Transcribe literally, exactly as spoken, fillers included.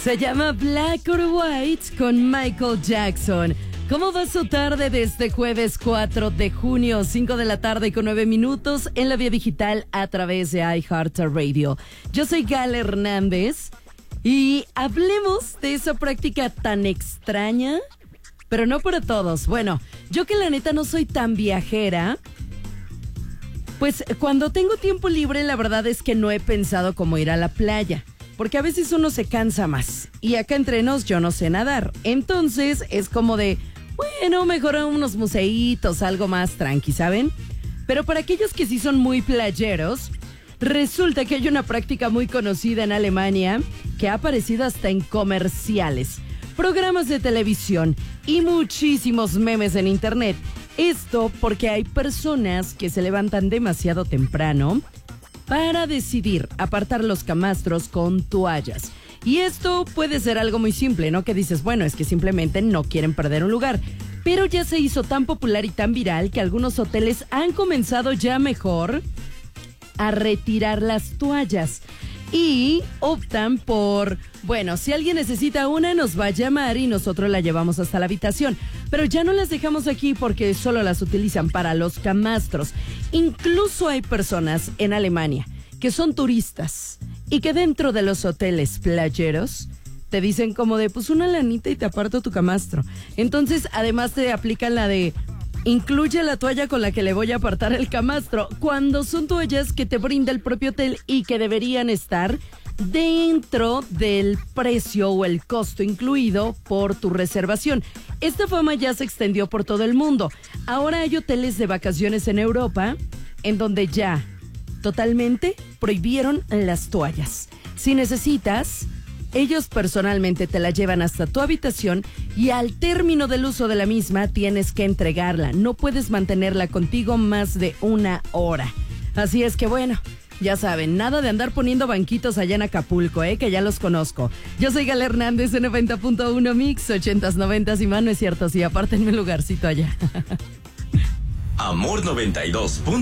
Se llama Black or White con Michael Jackson. ¿Cómo va su tarde de este jueves cuatro de junio, cinco de la tarde con nueve minutos en la vía digital a través de iHeartRadio? Yo soy Gale Hernández y hablemos de esa práctica tan extraña, pero no para todos. Bueno, yo que la neta no soy tan viajera, pues cuando tengo tiempo libre la verdad es que no he pensado cómo ir a la playa. Porque a veces uno se cansa más. Y acá entre nos yo no sé nadar. Entonces es como de, bueno, mejor unos museitos, algo más tranqui, ¿saben? Pero para aquellos que sí son muy playeros, resulta que hay una práctica muy conocida en Alemania que ha aparecido hasta en comerciales, programas de televisión y muchísimos memes en internet. Esto porque hay personas que se levantan demasiado temprano para decidir apartar los camastros con toallas. Y esto puede ser algo muy simple, ¿no? Que dices, bueno, es que simplemente no quieren perder un lugar. Pero ya se hizo tan popular y tan viral que algunos hoteles han comenzado ya mejor a retirar las toallas. Y optan por, bueno, si alguien necesita una, nos va a llamar y nosotros la llevamos hasta la habitación. Pero ya no las dejamos aquí porque solo las utilizan para los camastros. Incluso hay personas en Alemania que son turistas y que dentro de los hoteles playeros te dicen como de, pues una lanita y te aparto tu camastro. Entonces, además te aplican la de, incluye la toalla con la que le voy a apartar el camastro, cuando son toallas que te brinda el propio hotel y que deberían estar dentro del precio o el costo incluido por tu reservación. Esta fama ya se extendió por todo el mundo. Ahora hay hoteles de vacaciones en Europa en donde ya totalmente prohibieron las toallas. Si necesitas, ellos personalmente te la llevan hasta tu habitación y al término del uso de la misma tienes que entregarla. No puedes mantenerla contigo más de una hora. Así es que bueno, ya saben, nada de andar poniendo banquitos allá en Acapulco, ¿eh? Que ya los conozco. Yo soy Gale Hernández en noventa punto uno Mix, ochentas, noventas y más, no es cierto, sí, apártenme un lugarcito allá. Amor noventa y dos.